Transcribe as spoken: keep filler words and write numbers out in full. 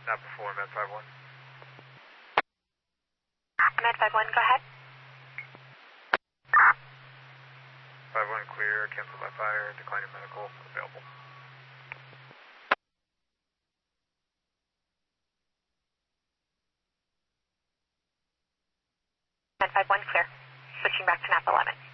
Not before Med five one. Med five one, go ahead. five one clear, cancel by fire, declining medical, available. Med five one, clear. Switching back to Napa eleven.